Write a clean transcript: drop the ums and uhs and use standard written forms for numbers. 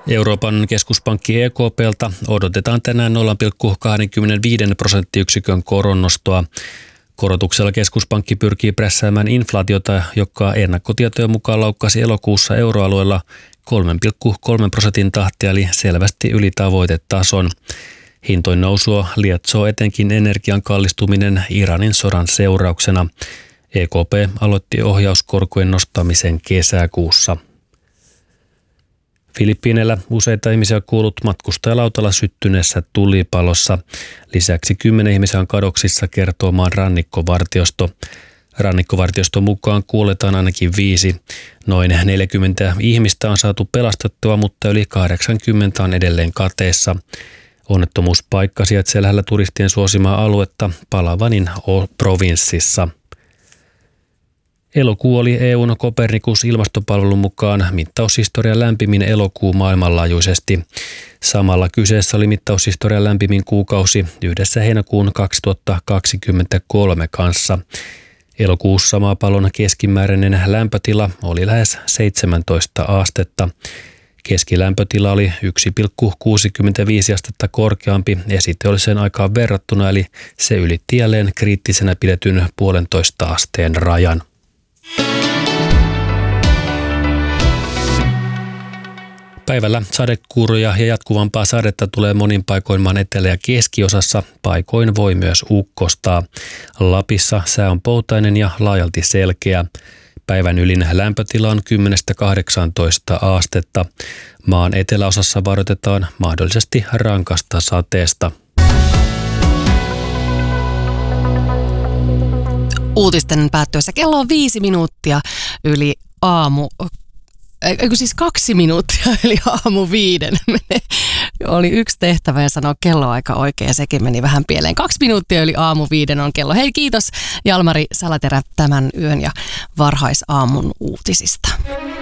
Euroopan keskuspankki EKP:ltä odotetaan tänään 0,25 prosenttiyksikön koronnostoa. Korotuksella keskuspankki pyrkii prässäämään inflaatiota, joka ennakkotietojen mukaan laukkasi elokuussa euroalueella 3,3% tahtia, eli selvästi yli tavoitetason. Hintojen nousua lietsoo etenkin energian kallistuminen Iranin sodan seurauksena. EKP aloitti ohjauskorkojen nostamisen kesäkuussa. Filippiineillä useita ihmisiä on kuollut matkustajalautalla syttyneessä tulipalossa. Lisäksi 10 ihmisiä on kadoksissa, kertoo maan rannikkovartiosto. Rannikkovartioston mukaan kuoletaan ainakin 5. Noin 40 ihmistä on saatu pelastettua, mutta yli 80 on edelleen kateessa. Onnettomuuspaikka sijaitsee lähellä turistien suosimaa aluetta Palavanin provinssissa. Elokuu oli EU:n Copernicus-ilmastopalvelun mukaan mittaushistorian lämpimin elokuu maailmanlaajuisesti. Samalla kyseessä oli mittaushistorian lämpimin kuukausi yhdessä heinäkuun 2023 kanssa. Elokuussa maapallon keskimääräinen lämpötila oli lähes 17 astetta. Keskilämpötila oli 1,65 astetta korkeampi esiteolliseen aikaan verrattuna, eli se ylitti jälleen kriittisenä pidetyn 1,5 asteen rajan. Päivällä sadekuuroja ja jatkuvampaa sadetta tulee monin paikoin maan etelä- ja keskiosassa. Paikoin voi myös ukkostaa. Lapissa sää on poutainen ja laajalti selkeä. Päivän ylin lämpötila on 10-18 astetta. Maan eteläosassa varoitetaan mahdollisesti rankasta sateesta. Uutisten päättyessä kello on 5 minuuttia yli aamu. Siis 2 minuuttia eli aamu 5. Oli yksi tehtävä ja sanoa kelloaika oikein ja sekin meni vähän pieleen. 2 minuuttia yli aamu 5 on kello. Hei, kiitos Jalmari Salaterä tämän yön ja varhaisaamun uutisista.